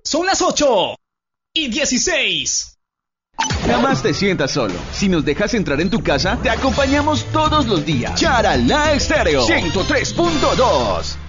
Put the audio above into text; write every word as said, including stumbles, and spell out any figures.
Son las ocho y dieciséis. Jamás te sientas solo. Si nos dejas entrar en tu casa, te acompañamos todos los días. Charalá Estéreo ciento tres punto dos.